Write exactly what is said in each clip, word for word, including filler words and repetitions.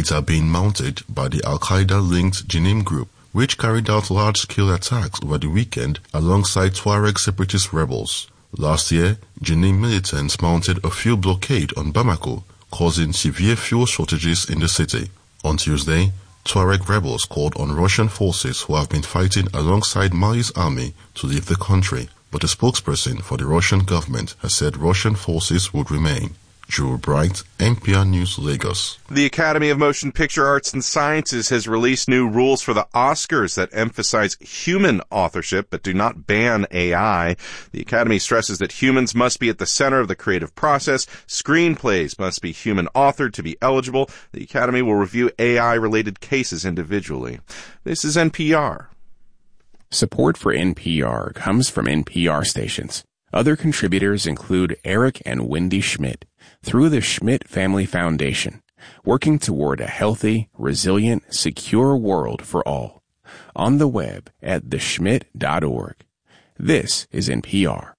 blockades are being mounted by the Al-Qaeda-linked Jenim group, which carried out large-scale attacks over the weekend alongside Tuareg separatist rebels. Last year, Jenim militants mounted a fuel blockade on Bamako, causing severe fuel shortages in the city. On Tuesday, Tuareg rebels called on Russian forces who have been fighting alongside Mali's army to leave the country, but a spokesperson for the Russian government has said Russian forces would remain. Drew Bright, N P R News, Lagos. The Academy of Motion Picture Arts and Sciences has released new rules for the Oscars that emphasize human authorship but do not ban A I. The Academy stresses that humans must be at the center of the creative process. Screenplays must be human authored to be eligible. The Academy will review A I-related cases individually. This is N P R. Support for N P R comes from N P R stations. Other contributors include Eric and Wendy Schmidt through the Schmidt Family Foundation, working toward a healthy, resilient, secure world for all. On the web at the schmidt dot org. This is N P R.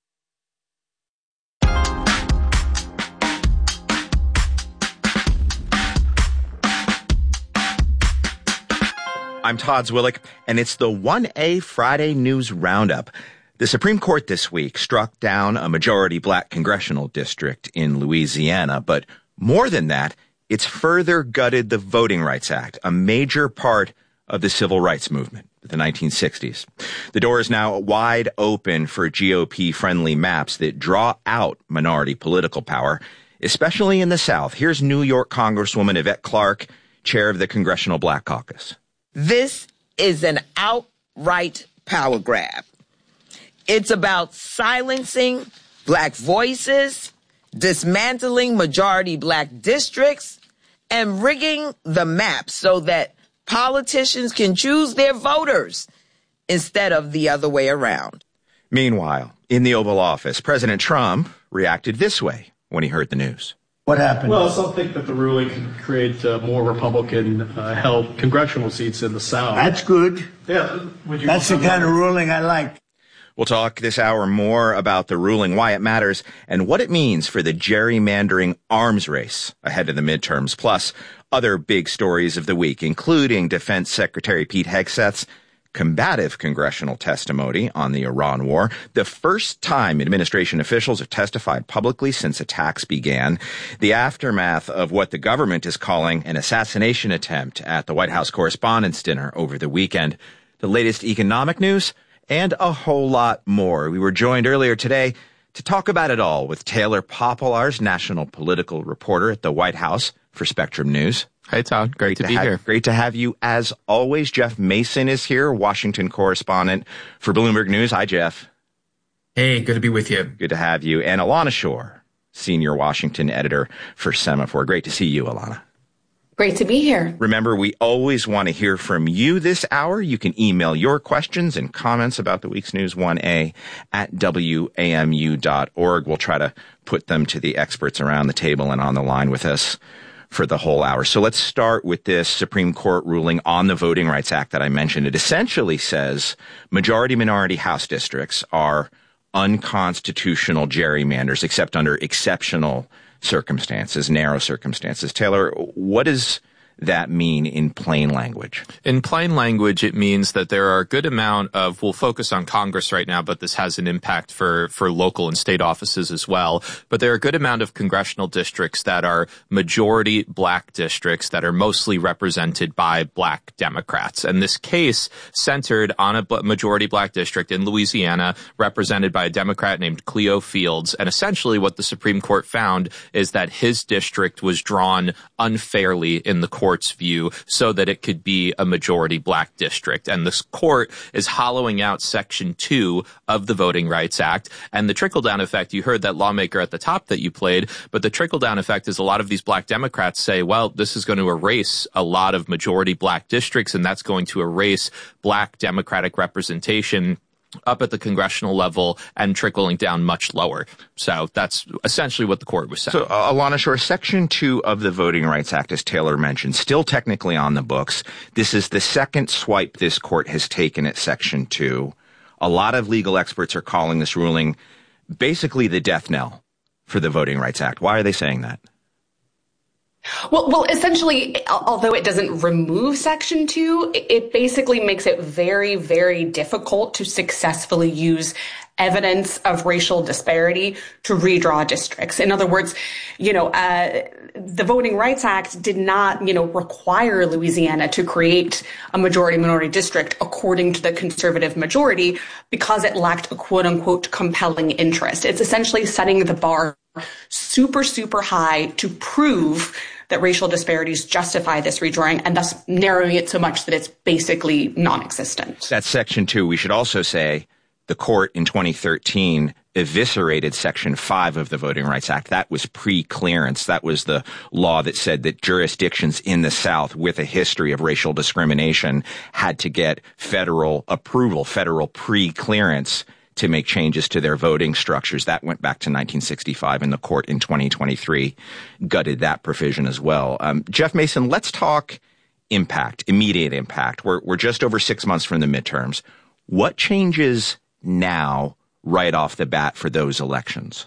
I'm Todd Zwillick, and it's the one A Friday News Roundup. The Supreme Court this week struck down a majority black congressional district in Louisiana, but more than that, it's further gutted the Voting Rights Act, a major part of the civil rights movement of the nineteen sixties. The door is now wide open for G O P-friendly maps that draw out minority political power, especially in the South. Here's New York Congresswoman Yvette Clarke, chair of the Congressional Black Caucus. This is an outright power grab. It's about silencing black voices, dismantling majority black districts, and rigging the map so that politicians can choose their voters instead of the other way around. Meanwhile, in the Oval Office, President Trump reacted this way when he heard the news. What happened? Well, some think that the ruling can create uh, more Republican-held uh, congressional seats in the South. That's good. Yeah, would you That's the kind of ruling I like. We'll talk this hour more about the ruling, why it matters, and what it means for the gerrymandering arms race ahead of the midterms, plus other big stories of the week, including Defense Secretary Pete Hegseth's combative congressional testimony on the Iran war, the first time administration officials have testified publicly since attacks began, the aftermath of what the government is calling an assassination attempt at the White House Correspondents' Dinner over the weekend, the latest economic news, and a whole lot more. We were joined earlier today to talk about it all with Taylor Poplar's national political reporter at the White House for Spectrum News. Hey, Todd. Great, great to, to be have, here. Great to have you as always. Jeff Mason is here, Washington correspondent for Bloomberg News. Hi, Jeff. Hey, good to be with you. Good to have you. And Alana Shore, senior Washington editor for Semaphore. Great to see you, Alana. Great to be here. Remember, we always want to hear from you this hour. You can email your questions and comments about the week's news, one A at W A M U dot org. We'll try to put them to the experts around the table and on the line with us for the whole hour. So let's start with this Supreme Court ruling on the Voting Rights Act that I mentioned. It essentially says majority-minority House districts are unconstitutional gerrymanders, except under exceptional circumstances, narrow circumstances. Taylor, what does that mean in plain language? In plain language, it means that there are a good amount of, we'll focus on Congress right now, but this has an impact for, for local and state offices as well. But there are a good amount of congressional districts that are majority black districts that are mostly represented by black Democrats. And this case centered on a majority black district in Louisiana represented by a Democrat named Cleo Fields. And essentially what the Supreme Court found is that his district was drawn unfairly in the court's view so that it could be a majority black district. And this court is hollowing out Section two of the Voting Rights Act. And the trickle-down effect, you heard that lawmaker at the top that you played, but the trickle-down effect is a lot of these black Democrats say, well, this is going to erase a lot of majority black districts, and that's going to erase black Democratic representation up at the congressional level and trickling down much lower. So that's essentially what the court was saying. So, uh, Alana Shore, Section two of the Voting Rights Act, as Taylor mentioned, still technically on the books. This is the second swipe this court has taken at Section two. A lot of legal experts are calling this ruling basically the death knell for the Voting Rights Act. Why are they saying that? Well, well, essentially, although it doesn't remove Section two, it basically makes it very, very difficult to successfully use evidence of racial disparity to redraw districts. In other words, you know, uh, the Voting Rights Act did not, you know, require Louisiana to create a majority-minority district according to the conservative majority because it lacked a quote-unquote compelling interest. It's essentially setting the bar super, super high to prove that racial disparities justify this redrawing and thus narrowing it so much that it's basically non-existent. That's Section two. We should also say the court in twenty thirteen eviscerated Section five of the Voting Rights Act. That was pre-clearance. That was the law that said that jurisdictions in the South with a history of racial discrimination had to get federal approval, federal pre-clearance to make changes to their voting structures. That went back to nineteen sixty-five, and the court in twenty twenty-three gutted that provision as well. Um, Jeff Mason, let's talk impact, immediate impact. We're, we're just over six months from the midterms. What changes now right off the bat for those elections?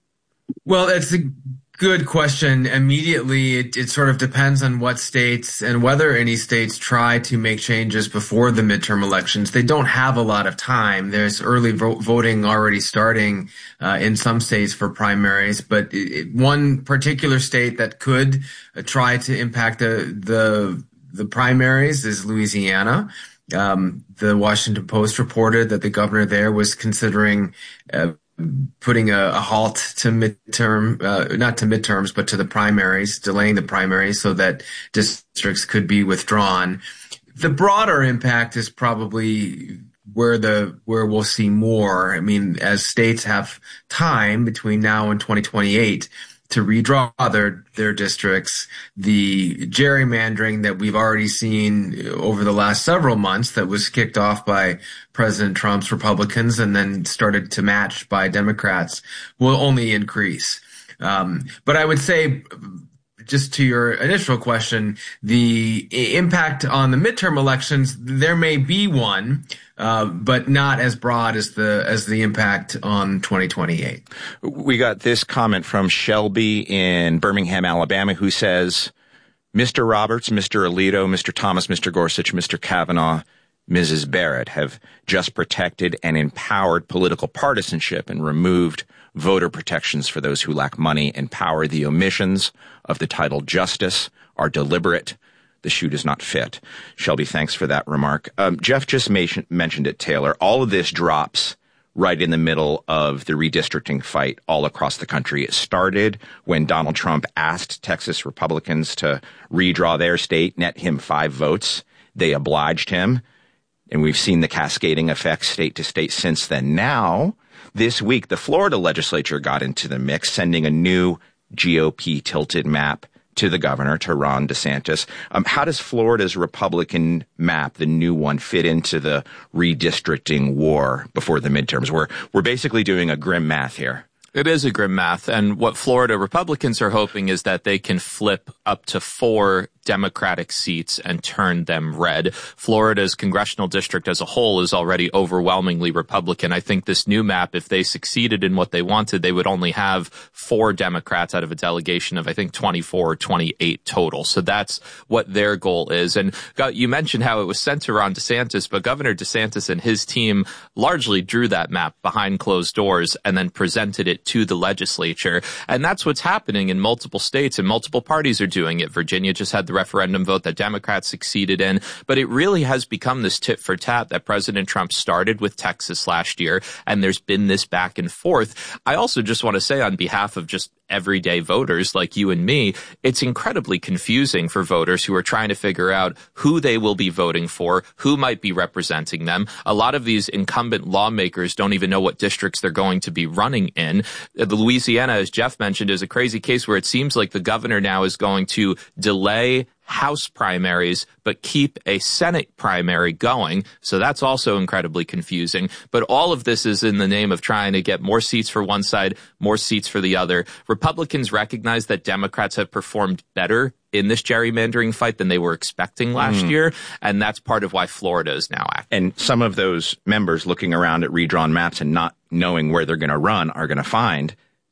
Well, it's a good question. Immediately, it, it sort of depends on what states and whether any states try to make changes before the midterm elections. They don't have a lot of time. There's early vo- voting already starting uh, in some states for primaries, but it, one particular state that could uh, try to impact the the the primaries is Louisiana. Um, the Washington Post reported that the governor there was considering uh, putting a, a halt to midterm, uh, not to midterms, but to the primaries, delaying the primaries so that districts could be withdrawn. The broader impact is probably where the where we'll see more. I mean, as states have time between now and twenty twenty-eight to redraw their their districts, the gerrymandering that we've already seen over the last several months that was kicked off by President Trump's Republicans and then started to match by Democrats will only increase. Um, but I would say, just to your initial question, the impact on the midterm elections, there may be one, uh, but not as broad as the as the impact on twenty twenty-eight. We got this comment from Shelby in Birmingham, Alabama, who says, Mister Roberts, Mister Alito, Mister Thomas, Mister Gorsuch, Mister Kavanaugh, Missus Barrett have just protected and empowered political partisanship and removed voter protections for those who lack money and power. The omissions of the title justice are deliberate. The shoe does not fit. Shelby, thanks for that remark. Um, Jeff just ma- mentioned it, Taylor. All of this drops right in the middle of the redistricting fight all across the country. It started when Donald Trump asked Texas Republicans to redraw their state, net him five votes. They obliged him, and we've seen the cascading effects state to state since then. Now, this week, the Florida legislature got into the mix, sending a new G O P-tilted map to the governor, to Ron DeSantis. Um, how does Florida's Republican map, the new one, fit into the redistricting war before the midterms? We're, we're basically doing a grim math here. It is a grim math. And what Florida Republicans are hoping is that they can flip up to four Democratic seats and turn them red. Florida's congressional district as a whole is already overwhelmingly Republican. I think this new map, if they succeeded in what they wanted, they would only have four Democrats out of a delegation of, I think, twenty-four or twenty-eight total. So that's what their goal is. And you mentioned how it was sent to Ron DeSantis, but Governor DeSantis and his team largely drew that map behind closed doors and then presented it to the legislature. And that's what's happening in multiple states, and multiple parties are doing it. Virginia just had the referendum vote that Democrats succeeded in, but it really has become this tit for tat that President Trump started with Texas last year, and there's been this back and forth. I also just want to say, on behalf of just everyday voters like you and me, it's incredibly confusing for voters who are trying to figure out who they will be voting for, who might be representing them. A lot of these incumbent lawmakers don't even know what districts they're going to be running in. The Louisiana, as Jeff mentioned, is a crazy case where it seems like the governor now is going to delay House primaries, but keep a Senate primary going. So that's also incredibly confusing. But all of this is in the name of trying to get more seats for one side, more seats for the other. Republicans recognize that Democrats have performed better in this gerrymandering fight than they were expecting last mm. year. And that's part of why Florida is now active. And some of those members looking around at redrawn maps and not knowing where they're going to run are going to find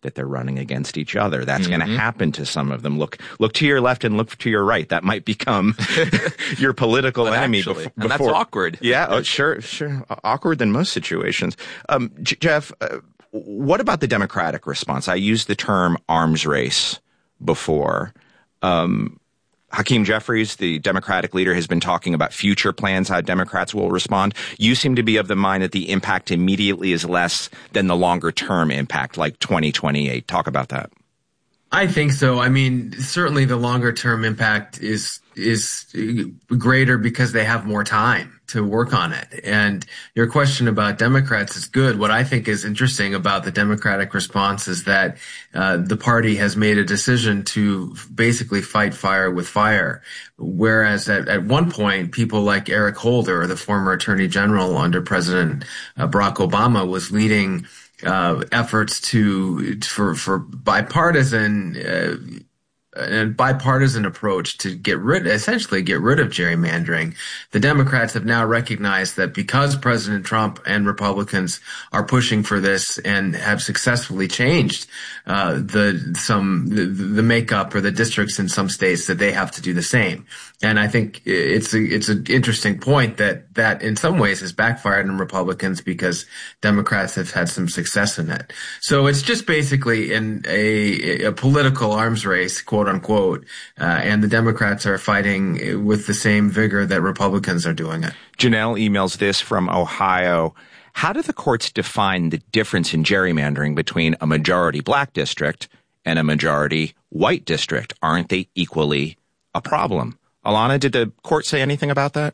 that they're running against each other. That's mm-hmm. going to happen to some of them. Look, look to your left and look to your right. That might become your political but enemy. Actually, before, and that's awkward. Yeah, oh, sure, sure. Awkward than most situations. Um, J- Jeff, uh, what about the Democratic response? I used the term arms race before. Um, Hakeem Jeffries, the Democratic leader, has been talking about future plans, how Democrats will respond. You seem to be of the mind that the impact immediately is less than the longer-term impact, like twenty twenty-eight. Talk about that. I think so. I mean, certainly the longer-term impact is is greater because they have more time to work on it. And your question about Democrats is good. What I think is interesting about the Democratic response is that uh, the party has made a decision to basically fight fire with fire. Whereas at, at one point, people like Eric Holder, the former attorney general under President uh, Barack Obama, was leading uh, efforts to for for bipartisan uh, a bipartisan approach to get rid, essentially get rid of gerrymandering. The Democrats have now recognized that because President Trump and Republicans are pushing for this and have successfully changed uh, the some the, the makeup or the districts in some states, that they have to do the same. And I think it's a, it's an interesting point that that in some ways has backfired on Republicans because Democrats have had some success in it. So it's just basically in a, a political arms race, quote unquote, uh, and the Democrats are fighting with the same vigor that Republicans are doing it. Janelle emails this from Ohio. How do the courts define the difference in gerrymandering between a majority black district and a majority white district? Aren't they equally a problem? Alana, did the court say anything about that?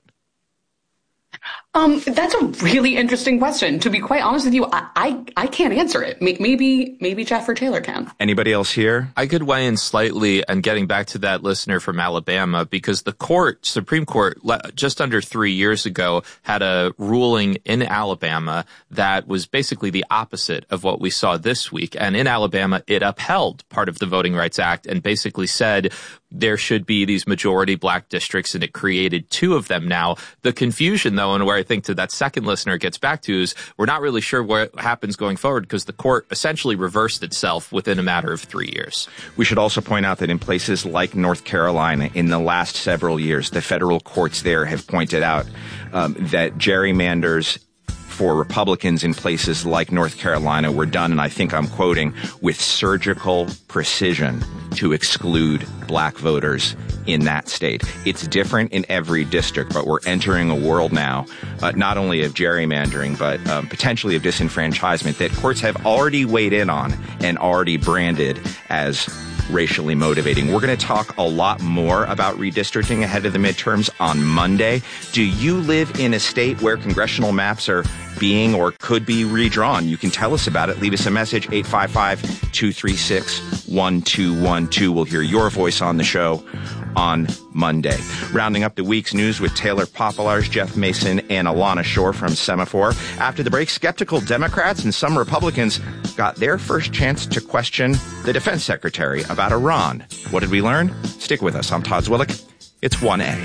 Um, that's a really interesting question. To be quite honest with you, I I, I can't answer it. Maybe maybe Jeff or Taylor can. Anybody else here? I could weigh in slightly, and getting back to that listener from Alabama, because the court, Supreme Court, just under three years ago, had a ruling in Alabama that was basically the opposite of what we saw this week. And in Alabama, it upheld part of the Voting Rights Act and basically said there should be these majority black districts, and it created two of them now. The confusion, though, and where I think to that second listener gets back to is we're not really sure what happens going forward because the court essentially reversed itself within a matter of three years. We should also point out that in places like North Carolina, in the last several years, the federal courts there have pointed out um, that gerrymanders for Republicans in places like North Carolina were done, and I think I'm quoting, with surgical precision to exclude black voters in that state. It's different in every district, but we're entering a world now, uh, not only of gerrymandering, but um, potentially of disenfranchisement that courts have already weighed in on and already branded as racially motivating. We're going to talk a lot more about redistricting ahead of the midterms on Monday. Do you live in a state where congressional maps are being or could be redrawn? You can tell us about it. Leave us a message, eight five five, two three six, one two one two. We'll hear your voice on the show on Monday. Rounding up the week's news with Taylor Popolars, Jeff Mason, and Alana Shore from Semaphore. After the break, skeptical Democrats and some Republicans got their first chance to question the defense secretary about Iran. What did we learn? Stick with us. I'm Todd Zwillich. It's one A.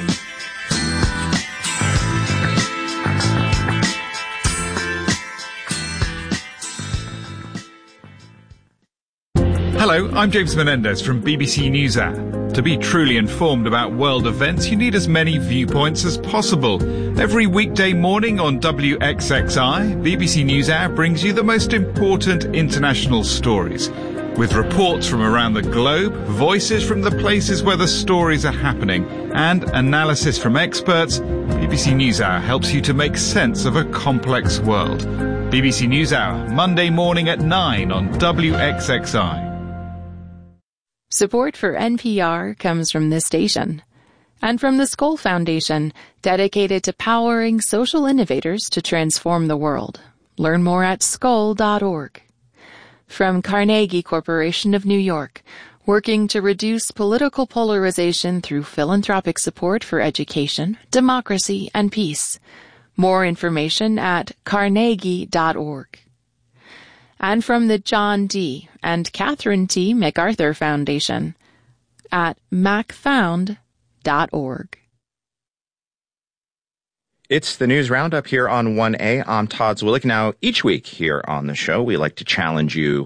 Hello, I'm James Menendez from B B C NewsHour. To be truly informed about world events, you need as many viewpoints as possible. Every weekday morning on W X X I, B B C NewsHour brings you the most important international stories. With reports from around the globe, voices from the places where the stories are happening, and analysis from experts, B B C NewsHour helps you to make sense of a complex world. B B C NewsHour, Monday morning at nine on W X X I. Support for N P R comes from this station and from the Skoll Foundation, dedicated to powering social innovators to transform the world. Learn more at skoll dot org. From Carnegie Corporation of New York, working to reduce political polarization through philanthropic support for education, democracy, and peace. More information at carnegie dot org. And from the John D. and Catherine T. MacArthur Foundation at mac found dot org. It's the News Roundup here on one A. I'm Todd Zwillich. Now, each week here on the show, we like to challenge you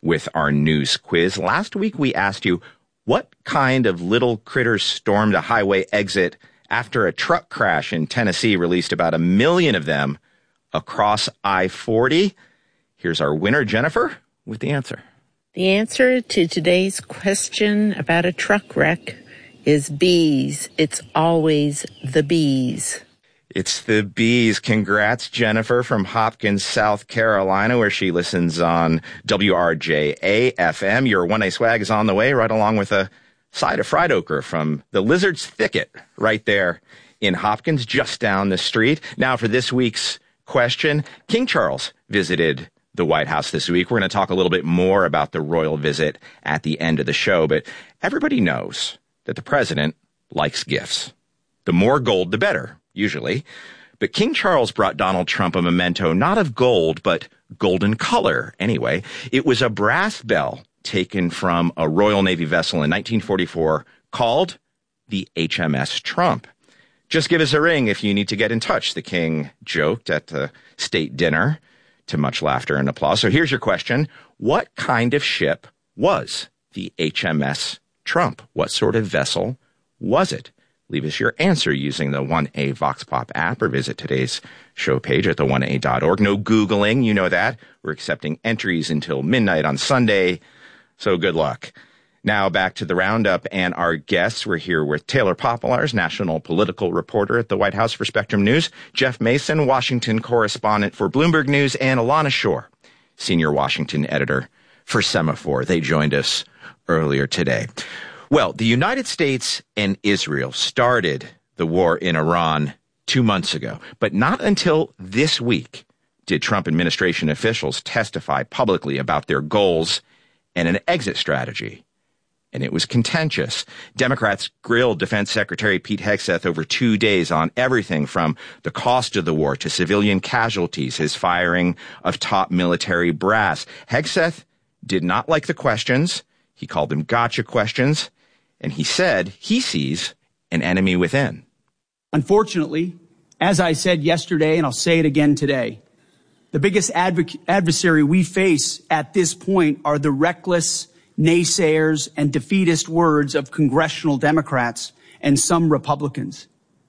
with our news quiz. Last week we asked you, what kind of little critters stormed a highway exit after a truck crash in Tennessee released about a million of them across I forty? Here's our winner, Jennifer, with the answer. The answer to today's question about a truck wreck is bees. It's always the bees. It's the bees. Congrats, Jennifer, from Hopkins, South Carolina, where she listens on W R J A F M. Your one A swag is on the way, right along with a side of fried okra from the Lizard's Thicket right there in Hopkins, just down the street. Now, for this week's question, King Charles visited the White House this week. We're going to talk a little bit more about the royal visit at the end of the show, but everybody knows that the president likes gifts. The more gold, the better, usually. But King Charles brought Donald Trump a memento not of gold, but golden color anyway. It was a brass bell taken from a Royal Navy vessel in nineteen forty-four called the H M S Trump. Just give us a ring if you need to get in touch, the king joked at the state dinner, to much laughter and applause. So here's your question. What kind of ship was the H M S Trump? What sort of vessel was it? Leave us your answer using the one A Vox Pop app or visit today's show page at the one a dot org. No Googling, you know that. We're accepting entries until midnight on Sunday, so good luck. Now back to the roundup and our guests. We're here with Taylor Popolars, national political reporter at the White House for Spectrum News, Jeff Mason, Washington correspondent for Bloomberg News, and Alana Shore, senior Washington editor for Semaphore. They joined us earlier today. Well, the United States and Israel started the war in Iran two months ago, but not until this week did Trump administration officials testify publicly about their goals and an exit strategy. And it was contentious. Democrats grilled Defense Secretary Pete Hegseth over two days on everything from the cost of the war to civilian casualties, his firing of top military brass. Hegseth did not like the questions. He called them gotcha questions. And he said he sees an enemy within. Unfortunately, as I said yesterday, and I'll say it again today, the biggest adv- adversary we face at this point are the reckless naysayers and defeatist words of congressional Democrats and some Republicans.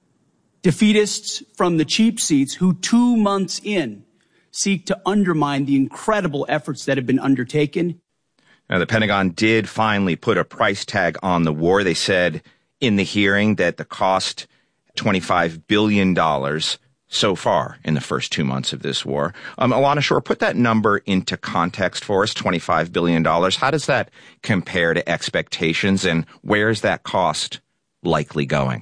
Defeatists from the cheap seats who two months in seek to undermine the incredible efforts that have been undertaken. Now, the Pentagon did finally put a price tag on the war. They said in the hearing that the cost twenty-five billion dollars so far in the first two months of this war. Um, Alana Shore, put that number into context for us, twenty-five billion dollars. How does that compare to expectations, and where is that cost likely going?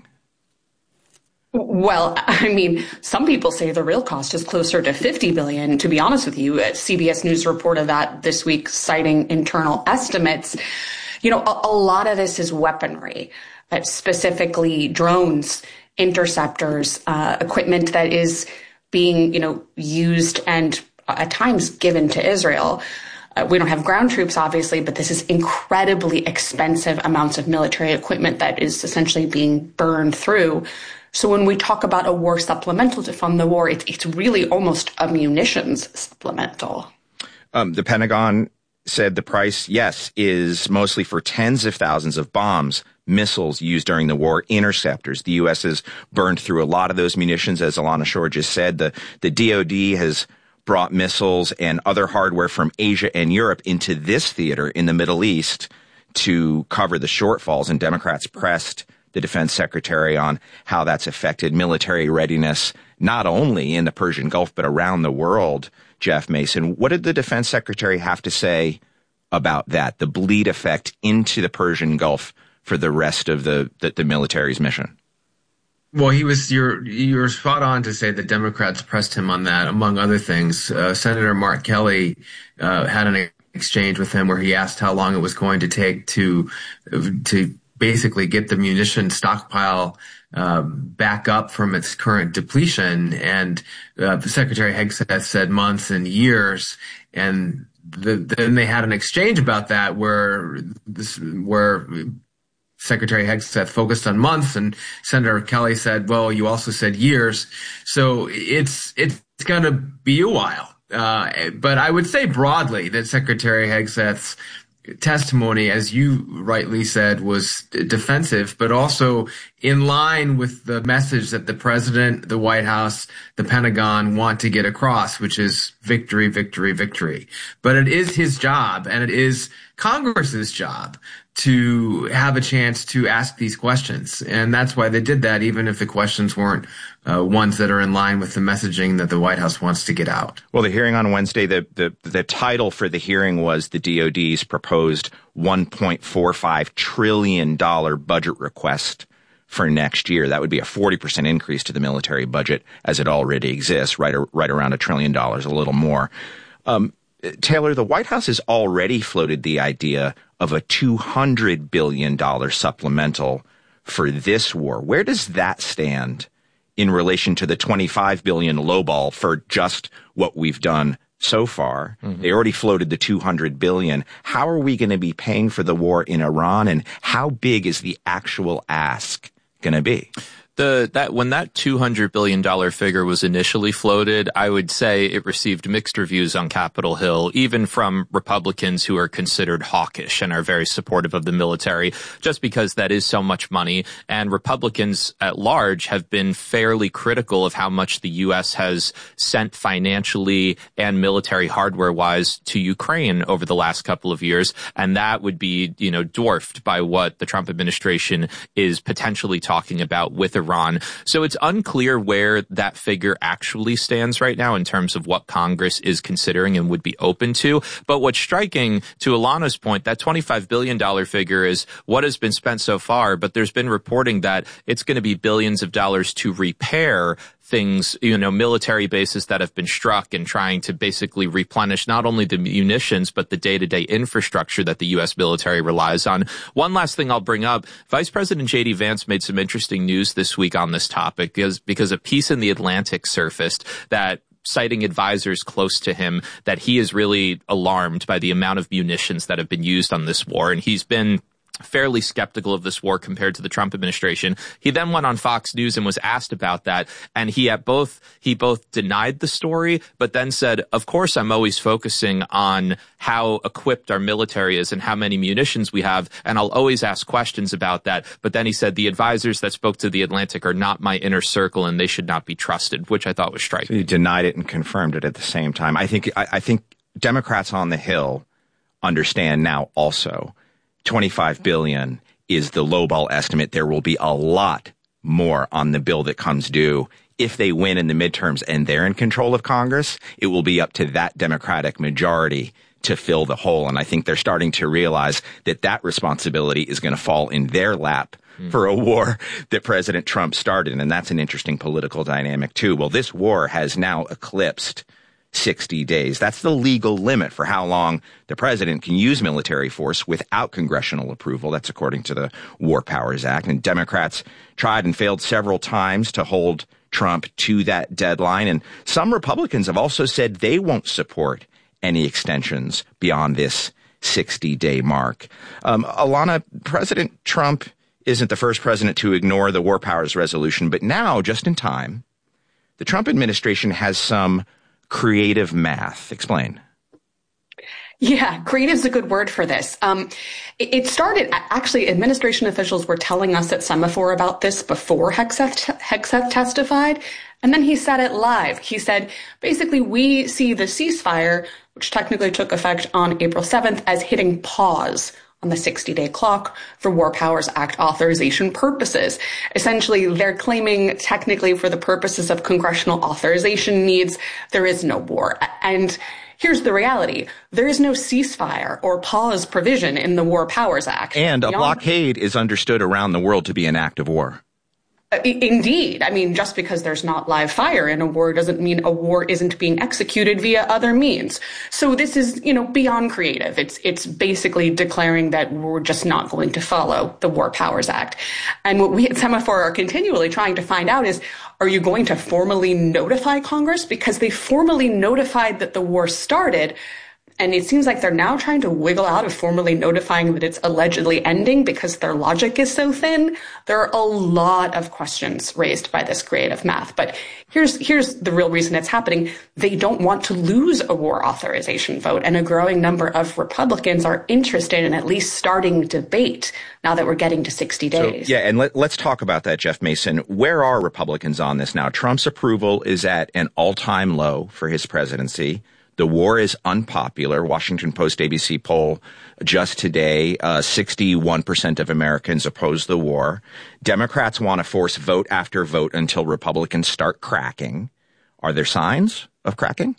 Well, I mean, some people say the real cost is closer to fifty billion dollars. To be honest with you, C B S News reported that this week, citing internal estimates. You know, a, a lot of this is weaponry, uh, specifically drones, interceptors, uh, equipment that is being, you know, used and uh, at times given to Israel. Uh, we don't have ground troops, obviously, but this is incredibly expensive amounts of military equipment that is essentially being burned through. So when we talk about a war supplemental to fund the war, it's, it's really almost a munitions supplemental. Um, the Pentagon said the price, yes, is mostly for tens of thousands of bombs, missiles used during the war, interceptors. The U S has burned through a lot of those munitions, as Alana Shore just said. The, the D O D has brought missiles and other hardware from Asia and Europe into this theater in the Middle East to cover the shortfalls, and Democrats pressed the defense secretary on how that's affected military readiness, not only in the Persian Gulf, but around the world. Jeff Mason, what did the defense secretary have to say about that, the bleed effect into the Persian Gulf for the rest of the, the, the military's mission? Well, he was, you're, you're spot on to say that Democrats pressed him on that, among other things. Uh, Senator Mark Kelly uh, had an exchange with him where he asked how long it was going to take to, to, basically get the munition stockpile uh, back up from its current depletion. And uh, the Secretary Hegseth said months and years. And the, then they had an exchange about that where this, where Secretary Hegseth focused on months and Senator Kelly said, well, you also said years. So it's, it's going to be a while. Uh, but I would say broadly that Secretary Hegseth's testimony, as you rightly said, was defensive, but also in line with the message that the president, the White House, the Pentagon want to get across, which is victory, victory, victory. But it is his job, and it is Congress's job to have a chance to ask these questions. And that's why they did that, even if the questions weren't uh, ones that are in line with the messaging that the White House wants to get out. Well, the hearing on Wednesday, the, the, the title for the hearing was the D O D's proposed one point four five trillion dollars budget request for next year. That would be a forty percent increase to the military budget as it already exists, right, right around a trillion dollars, a little more. Um, Taylor, the White House has already floated the idea of a two hundred billion dollars supplemental for this war. Where does that stand in relation to the twenty-five billion dollars lowball for just what we've done so far? Mm-hmm. They already floated the two hundred billion dollars. How are we going to be paying for the war in Iran, and how big is the actual ask going to be? The that when that two hundred billion dollars figure was initially floated, I would say it received mixed reviews on Capitol Hill, even from Republicans who are considered hawkish and are very supportive of the military, just because that is so much money. And Republicans at large have been fairly critical of how much the U S has sent financially and military hardware-wise to Ukraine over the last couple of years. And that would be, you know, dwarfed by what the Trump administration is potentially talking about with Iran. So it's unclear where that figure actually stands right now in terms of what Congress is considering and would be open to. But what's striking, to Alana's point, that twenty-five billion dollars figure is what has been spent so far, but there's been reporting that it's going to be billions of dollars to repair things, you know, military bases that have been struck, and trying to basically replenish not only the munitions, but the day-to-day infrastructure that the U S military relies on. One last thing I'll bring up, Vice President J D Vance made some interesting news this week on this topic because, because a piece in The Atlantic surfaced that citing advisors close to him that he is really alarmed by the amount of munitions that have been used on this war. And he's been fairly skeptical of this war compared to the Trump administration. He then went on Fox News and was asked about that, and he at both he both denied the story, but then said, of course I'm always focusing on how equipped our military is and how many munitions we have, and I'll always ask questions about that. But then he said the advisors that spoke to The Atlantic are not my inner circle and they should not be trusted, which I thought was striking. So he denied it and confirmed it at the same time. I think I, I think Democrats on the Hill understand now also twenty-five billion dollars is the lowball estimate. There will be a lot more on the bill that comes due. If they win in the midterms and they're in control of Congress, it will be up to that Democratic majority to fill the hole. And I think they're starting to realize that that responsibility is going to fall in their lap mm. for a war that President Trump started. And that's an interesting political dynamic, too. Well, this war has now eclipsed sixty days. That's the legal limit for how long the president can use military force without congressional approval. That's according to the War Powers Act. And Democrats tried and failed several times to hold Trump to that deadline. And some Republicans have also said they won't support any extensions beyond this sixty-day mark. Um, Alana, President Trump isn't the first president to ignore the War Powers Resolution, but now, just in time, the Trump administration has some creative math. Explain. Yeah, creative is a good word for this. Um, it, it started, actually, administration officials were telling us at Semaphore about this before Hegseth, Hegseth testified, and then he said it live. He said, basically, we see the ceasefire, which technically took effect on April seventh, as hitting pause on the sixty-day clock for War Powers Act authorization purposes. Essentially, they're claiming technically for the purposes of congressional authorization needs, there is no war. And here's the reality. There is no ceasefire or pause provision in the War Powers Act. And a blockade is understood around the world to be an act of war. Indeed. I mean, just because there's not live fire in a war doesn't mean a war isn't being executed via other means. So this is, you know, beyond creative. It's it's basically declaring that we're just not going to follow the War Powers Act. And what we at Semaphore are continually trying to find out is, are you going to formally notify Congress? Because they formally notified that the war started, And it seems like they're now trying to wiggle out of formally notifying that it's allegedly ending because their logic is so thin. There are a lot of questions raised by this creative math. But here's here's the real reason it's happening. They don't want to lose a war authorization vote. And a growing number of Republicans are interested in at least starting debate now that we're getting to sixty days. So, yeah, and let, let's talk about that, Jeff Mason. Where are Republicans on this now? Trump's approval is at an all-time low for his presidency. The war is unpopular. Washington Post A B C poll just today, uh, sixty-one percent of Americans oppose the war. Democrats want to force vote after vote until Republicans start cracking. Are there signs of cracking?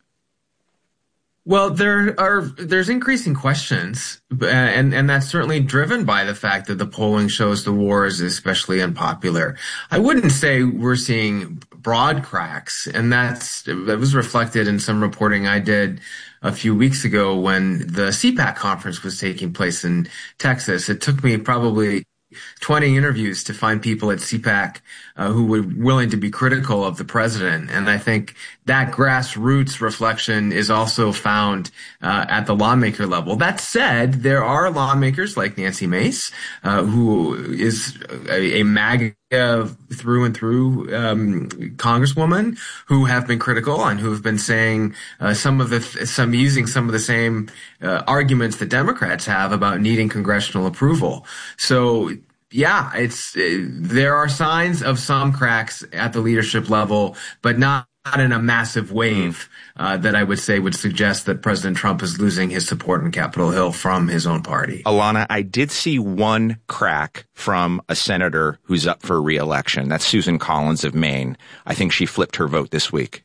Well, there are, there's increasing questions, and, and that's certainly driven by the fact that the polling shows the war is especially unpopular. I wouldn't say we're seeing broad cracks, and that's, that was reflected in some reporting I did a few weeks ago when the C PAC conference was taking place in Texas. It took me probably twenty interviews to find people at C PAC uh, who were willing to be critical of the president. And I think that grassroots reflection is also found uh, at the lawmaker level. That said, there are lawmakers like Nancy Mace, uh, who is a, a MAGA through and through um, congresswoman, who have been critical and who have been saying uh, some of the some using some of the same uh, arguments that Democrats have about needing congressional approval. So yeah, it's uh, there are signs of some cracks at the leadership level, but not Not in a massive wave uh, that I would say would suggest that President Trump is losing his support in Capitol Hill from his own party. Alana, I did see one crack from a senator who's up for re-election. That's Susan Collins of Maine. I think she flipped her vote this week.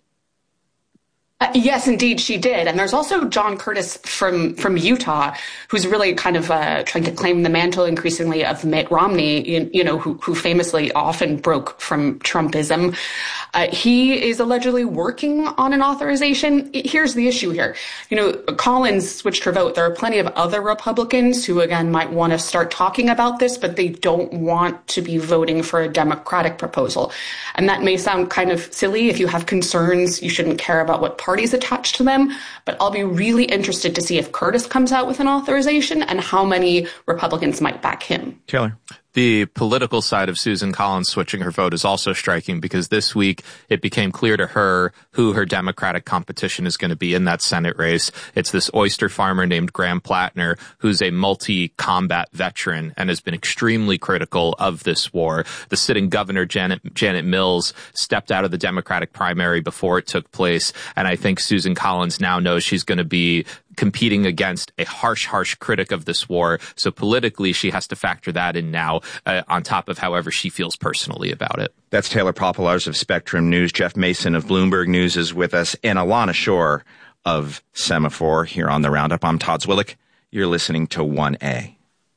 Uh, yes, indeed, she did. And there's also John Curtis from, from Utah, who's really kind of uh, trying to claim the mantle increasingly of Mitt Romney, you, you know, who, who famously often broke from Trumpism. Uh, he is allegedly working on an authorization. Here's the issue here. You know, Collins switched her vote. There are plenty of other Republicans who, again, might want to start talking about this, but they don't want to be voting for a Democratic proposal. And that may sound kind of silly. If you have concerns, you shouldn't care about what parties attached to them. But I'll be really interested to see if Curtis comes out with an authorization and how many Republicans might back him. Taylor. The political side of Susan Collins switching her vote is also striking because this week it became clear to her who her Democratic competition is going to be in that Senate race. It's this oyster farmer named Graham Plattner, who's a multi-combat veteran and has been extremely critical of this war. The sitting governor, Janet, Janet Mills, stepped out of the Democratic primary before it took place, and I think Susan Collins now knows she's going to be competing against a harsh, harsh critic of this war. So politically, she has to factor that in now, uh, on top of however she feels personally about it. That's Taylor Popolars of Spectrum News. Jeff Mason of Bloomberg News is with us, and Alana Shore of Semaphore here on the Roundup. I'm Todd Zwillich. You're listening to one A.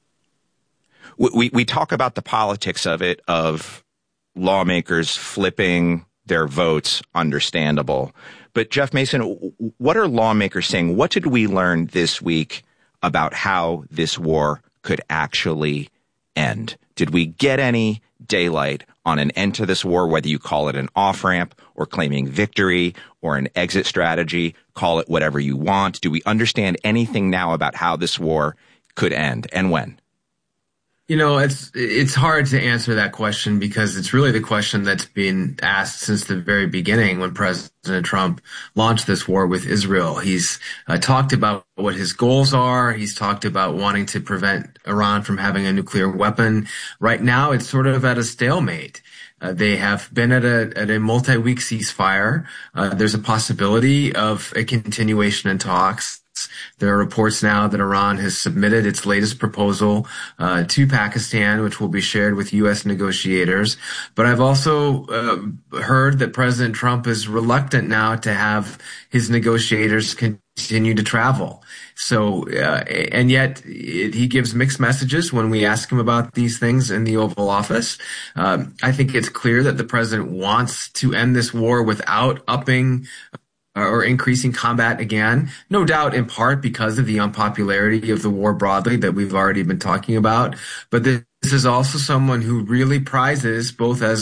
We, we, we talk about the politics of it, of lawmakers flipping their votes, understandable. But Jeff Mason, what are lawmakers saying? What did we learn this week about how this war could actually end? Did we get any daylight on an end to this war, whether you call it an off-ramp or claiming victory or an exit strategy? Call it whatever you want. Do we understand anything now about how this war could end and when? You know, it's it's hard to answer that question because it's really the question that's been asked since the very beginning when President Trump launched this war with Israel. He's uh, talked about what his goals are. He's talked about wanting to prevent Iran from having a nuclear weapon. Right now, it's sort of at a stalemate. Uh, they have been at a at a multi-week ceasefire. Uh, there's a possibility of a continuation in talks. There are reports now that Iran has submitted its latest proposal uh, to Pakistan, which will be shared with U S negotiators. But I've also uh, heard that President Trump is reluctant now to have his negotiators continue to travel. So, uh, and yet it, he gives mixed messages when we ask him about these things in the Oval Office. Um, I think it's clear that the president wants to end this war without upping or increasing combat again, no doubt in part because of the unpopularity of the war broadly that we've already been talking about. But this is also someone who really prizes, both as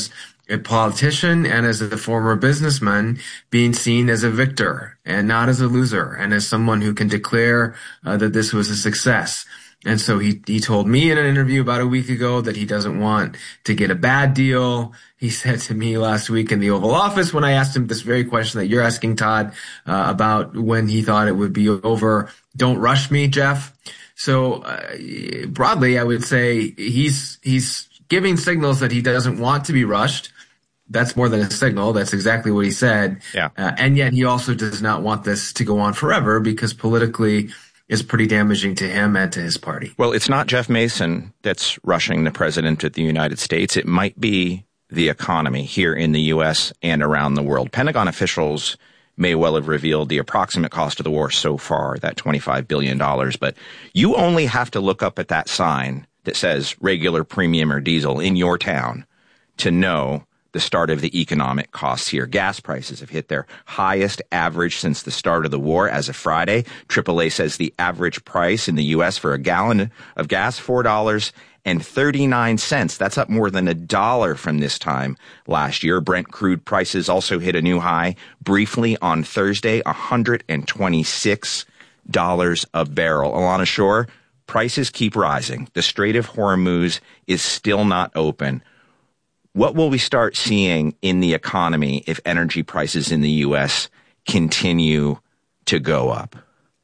a politician and as a former businessman being seen as a victor and not as a loser and as someone who can declare uh, that this was a success. And so he, he told me in an interview about a week ago that he doesn't want to get a bad deal. He said to me last week in the Oval Office when I asked him this very question that you're asking, Todd, uh, about when he thought it would be over, don't rush me, Jeff. So uh, broadly, I would say he's he's giving signals that he doesn't want to be rushed. That's more than a signal. That's exactly what he said. Yeah. Uh, and yet he also does not want this to go on forever because politically it's pretty damaging to him and to his party. Well, it's not Jeff Mason that's rushing the president of the United States. It might be the economy here in the U S and around the world. Pentagon officials may well have revealed the approximate cost of the war so far, that twenty-five billion dollars. But you only have to look up at that sign that says regular premium or diesel in your town to know the start of the economic costs here. Gas prices have hit their highest average since the start of the war as of Friday. triple A says the average price in the U S for a gallon of gas, four dollars and thirty-nine cents. That's up more than a dollar from this time last year. Brent crude prices also hit a new high briefly on Thursday, one hundred twenty-six dollars a barrel. Alana Shore, prices keep rising. The Strait of Hormuz is still not open. What will we start seeing in the economy if energy prices in the U S continue to go up?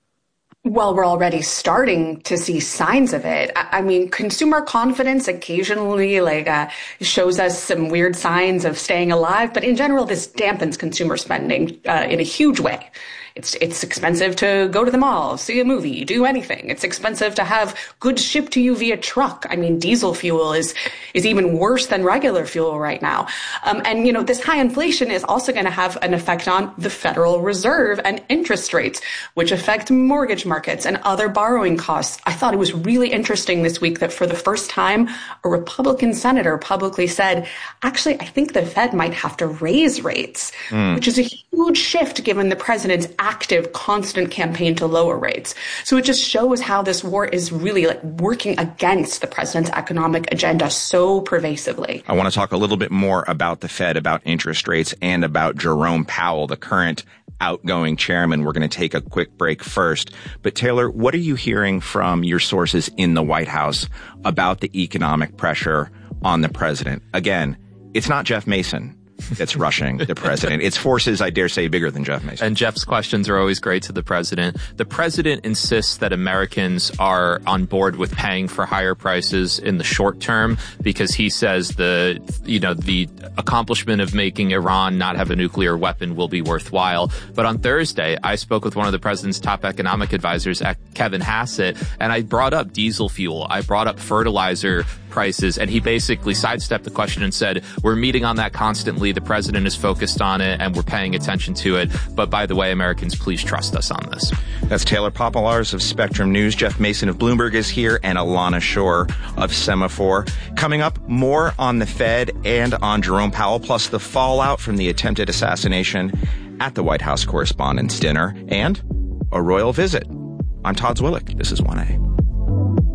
Well, we're already starting to see signs of it. I, I mean, consumer confidence occasionally like uh, shows us some weird signs of staying alive, but in general, this dampens consumer spending uh, in a huge way. It's it's expensive to go to the mall, see a movie, do anything. It's expensive to have goods shipped to you via truck. I mean, diesel fuel is is even worse than regular fuel right now. Um, and, you know, this high inflation is also going to have an effect on the Federal Reserve and interest rates, which affect mortgage markets and other borrowing costs. I thought it was really interesting this week that for the first time, a Republican senator publicly said, actually, I think the Fed might have to raise rates, mm. which is a huge shift given the president's active, constant campaign to lower rates. So it just shows how this war is really like working against the president's economic agenda so pervasively. I want to talk a little bit more about the Fed, about interest rates, and about Jerome Powell, the current outgoing chairman. We're going to take a quick break first. But Taylor, what are you hearing from your sources in the White House about the economic pressure on the president? Again, it's not Jeff Mason that's rushing the president. It's forces, I dare say, bigger than Jeff Mason. And Jeff's questions are always great to the president. The president insists that Americans are on board with paying for higher prices in the short term because he says the, you know, the accomplishment of making Iran not have a nuclear weapon will be worthwhile. But on Thursday, I spoke with one of the president's top economic advisors, Kevin Hassett, and I brought up diesel fuel. I brought up fertilizer prices, and he basically sidestepped the question and said, we're meeting on that constantly. The president is focused on it, and we're paying attention to it. But by the way, Americans, please trust us on this. That's Taylor Popolars of Spectrum News. Jeff Mason of Bloomberg is here, and Alana Shore of Semaphore. Coming up, more on the Fed and on Jerome Powell, plus the fallout from the attempted assassination at the White House Correspondents' Dinner, and a royal visit. I'm Todd Zwillich. This is one A.